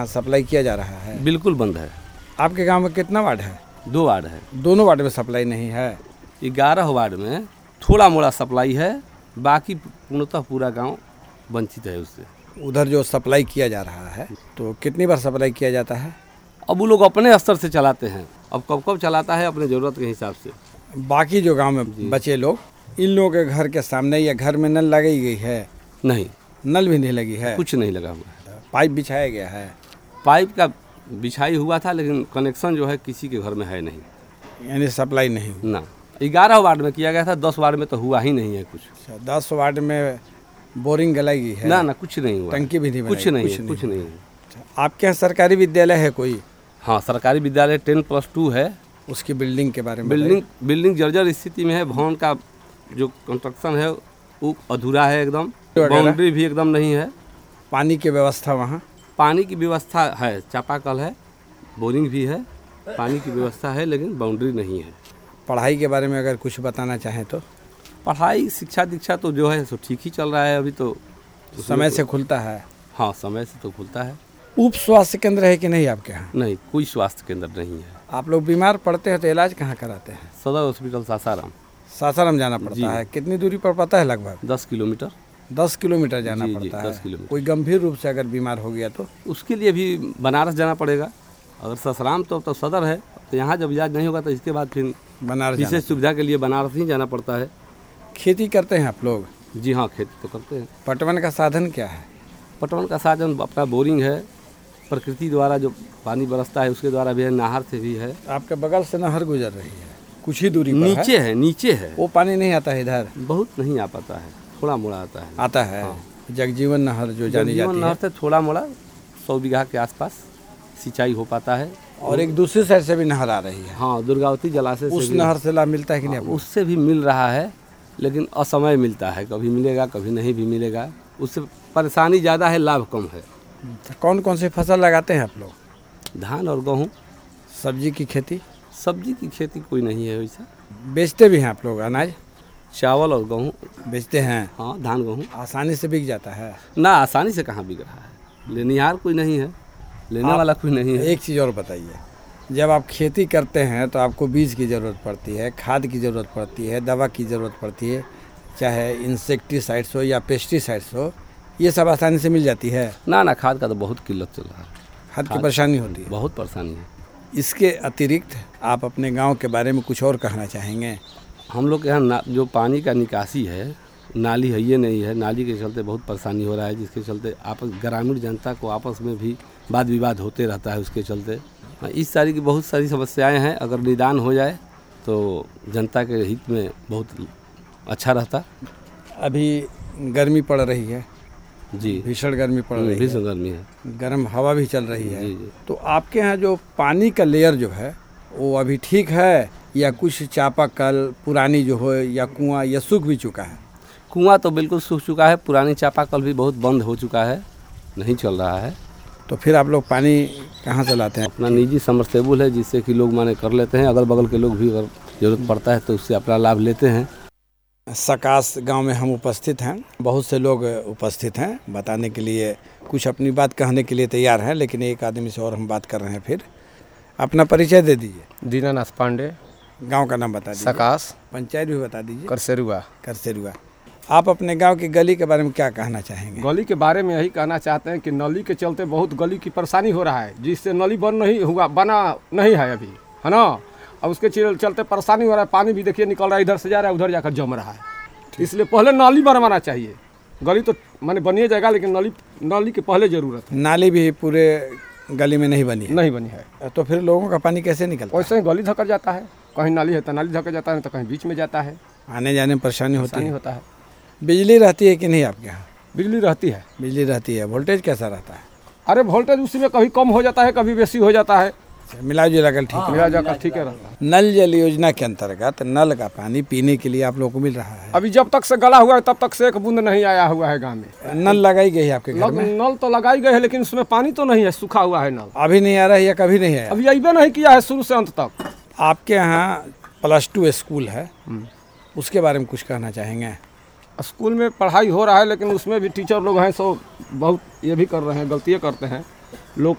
यहाँ सप्लाई किया जा रहा है? बिल्कुल बंद है। आपके गांव में कितना वार्ड है? 2 वार्ड है। दोनों वार्ड में सप्लाई नहीं है? 11 वार्ड में थोड़ा मोड़ा सप्लाई है, बाकी पूर्णतः पूरा गांव वंचित है उससे। उधर जो सप्लाई किया जा रहा है तो कितनी बार सप्लाई किया जाता है? अब वो लोग अपने स्तर से चलाते हैं, अब कब कब चलाता है अपने ज़रूरत के हिसाब से। बाकी जो गांव में बचे लोग, इन लोगों के घर के सामने या घर में नल लगाई गई है? नहीं, नल भी नहीं लगी है? कुछ नहीं लगा हुआ है। पाइप बिछाया गया है? पाइप का बिछाई हुआ था, लेकिन कनेक्शन जो है किसी के घर में है नहीं, यानी सप्लाई नहीं हुई ना। 11 वार्ड में किया गया था, 10 वार्ड में तो हुआ ही नहीं है कुछ। 10 वार्ड में बोरिंग गलाई गई है? ना, कुछ नहीं हुआ। टंकी भी नहीं बनाई? कुछ नहीं है। आपके यहाँ सरकारी विद्यालय है कोई? हाँ, सरकारी विद्यालय 10+2 है। उसकी बिल्डिंग के बारे में? बिल्डिंग जर्जर स्थिति में है। भवन का जो कंस्ट्रक्शन है वो अधूरा है एकदम, बाउंड्री भी एकदम नहीं है। पानी की व्यवस्था वहाँ? पानी की व्यवस्था है, चापाकल है, बोरिंग भी है, पानी की व्यवस्था है, लेकिन बाउंड्री नहीं है। पढ़ाई के बारे में अगर कुछ बताना चाहें तो? पढ़ाई शिक्षा दीक्षा तो जो है सो ठीक ही चल रहा है अभी तो। समय से खुलता है? हाँ, समय से तो खुलता है। उप स्वास्थ्य केंद्र है कि नहीं आपके यहाँ? नहीं, कोई स्वास्थ्य केंद्र नहीं है। आप लोग बीमार पड़ते हैं तो इलाज कहाँ कराते हैं? सदर हॉस्पिटल सासाराम। सासाराम जाना पड़ता है? कितनी दूरी पर पता है? लगभग 10 किलोमीटर। 10 किलोमीटर जाना पड़ता है? 10 किलोमीटर। कोई गंभीर रूप से अगर बीमार हो गया तो? उसके लिए भी बनारस जाना पड़ेगा। अगर सासाराम तो सदर है, तो यहाँ जब इलाज नहीं होगा तो इसके बाद फिर बनारस विशेष सुविधा के लिए बनारस ही जाना पड़ता है। खेती करते हैं आप लोग? जी हाँ, खेती तो करते हैं। पटवन का साधन क्या है? पटवन का साधन अपना बोरिंग है, प्रकृति द्वारा जो पानी बरसता है उसके द्वारा भी है, नहर से भी है। आपके बगल से नहर गुजर रही है, कुछ ही दूरी पर नीचे है। वो पानी नहीं आता है इधर? बहुत नहीं आ पाता है, थोड़ा मोड़ा आता है। हाँ। जगजीवन नहर जो जानी जाती है, नहर से थोड़ा मोड़ा 100 बीघा के आसपास सिंचाई हो पाता है। और एक दूसरी साइड से भी नहर आ रही है? हाँ, दुर्गावती जलाशय से उस नहर से लाभ मिलता है कि नहीं? उससे भी मिल रहा है, लेकिन असमय मिलता है, कभी मिलेगा कभी नहीं भी मिलेगा। उससे परेशानी ज़्यादा है, लाभ कम है। कौन कौन सी फसल लगाते हैं आप लोग? धान और गेहूँ। सब्जी की खेती? सब्जी की खेती कोई नहीं है वैसा। बेचते भी हैं आप लोग अनाज? चावल और गेहूँ बेचते हैं? हाँ, धान गेहूँ। आसानी से बिक जाता है? ना, आसानी से कहाँ बिक रहा है, लेनिहार कोई नहीं है, लेने वाला कोई नहीं है। एक चीज़ और बताइए, जब आप खेती करते हैं तो आपको बीज की ज़रूरत पड़ती है, खाद की ज़रूरत पड़ती है, दवा की ज़रूरत पड़ती है, चाहे इंसेक्टिसाइड्स हो या पेस्टिसाइड्स हो, ये सब आसानी से मिल जाती है? ना, खाद का तो बहुत किल्लत चल रहा है। खाद की परेशानी होती है? बहुत परेशानी है। इसके अतिरिक्त आप अपने गांव के बारे में कुछ और कहना चाहेंगे? हम लोग के यहाँ जो पानी का निकासी है, नाली है ये नहीं है। नाली के चलते बहुत परेशानी हो रहा है, जिसके चलते ग्रामीण जनता को आपस में भी वाद विवाद होते रहता है। उसके चलते इस सारी की बहुत सारी समस्याएं हैं, अगर निदान हो जाए तो जनता के हित में बहुत अच्छा रहता। अभी गर्मी पड़ रही है जी, भीषण गर्मी पड़ रही है, भीषण गर्मी है, गर्म हवा भी चल रही है। जी। तो आपके यहाँ जो पानी का लेयर जो है वो अभी ठीक है, या कुछ चापाकल पुरानी जो हो या कुआं या सूख भी चुका है? कुआं तो बिल्कुल सूख चुका है, पुरानी चापाकल भी बहुत बंद हो चुका है, नहीं चल रहा है। तो फिर आप लोग पानी कहाँ से लाते हैं? अपना निजी समरसेबुल है, जिससे कि लोग माने कर लेते हैं। अगल बगल के लोग भी अगर जरूरत पड़ता है तो उससे अपना लाभ लेते हैं। सकास गांव में हम उपस्थित हैं, बहुत से लोग उपस्थित हैं, बताने के लिए कुछ अपनी बात कहने के लिए तैयार हैं, लेकिन एक आदमी से और हम बात कर रहे हैं। फिर अपना परिचय दे दीजिए। दीनानाथ पांडे। गांव का नाम बता दीजिए। सकास। पंचायत भी बता दीजिए। करसेरुआ। आप अपने गांव की गली के बारे में क्या कहना चाहेंगे? गली के बारे में यही कहना चाहते हैं कि नली के चलते बहुत गली की परेशानी हो रहा है, जिससे नली बना नहीं है अभी, है ना। अब उसके चलते परेशानी हो रहा है। पानी भी देखिए निकल रहा है, इधर से जा रहा है उधर जाकर जम रहा है। इसलिए पहले नाली बनवाना चाहिए। गली तो माने बनिए जाएगा, लेकिन नाली के पहले ज़रूरत है। नाली भी पूरे गली में नहीं बनी है। तो फिर लोगों का पानी कैसे निकलता है? वैसे ही गली धक्कर जाता है, कहीं नाली है तो नाली धक्कर जाता है, तो कहीं बीच में जाता है, आने जाने में परेशानी होता है। बिजली रहती है कि नहीं आपके यहाँ? बिजली रहती है। बिजली रहती है। वोल्टेज कैसा रहता है? अरे वोल्टेज उसी में कभी कम हो जाता है, कभी बेसी हो जाता है। मिला जुलाकर ठीक है। नल जल योजना के अंतर्गत नल का पानी पीने के लिए आप लोगों को मिल रहा है? अभी जब तक से गला हुआ है तब तक से एक बूंद नहीं आया हुआ है गांव में। नल लगाई गई है आपके घर में? नल तो लगाई गई है, लेकिन उसमें पानी तो नहीं है, सूखा हुआ है नल। अभी नहीं आ रहा है या कभी नहीं आया? अभी अभी नहीं किया है शुरू से अंत तक। आपके यहाँ +2 स्कूल है, उसके बारे में कुछ कहना चाहेंगे? स्कूल में पढ़ाई हो रहा है, लेकिन उसमें भी टीचर लोग हैं सो बहुत ये भी कर रहे हैं, गलतियाँ करते हैं। लोग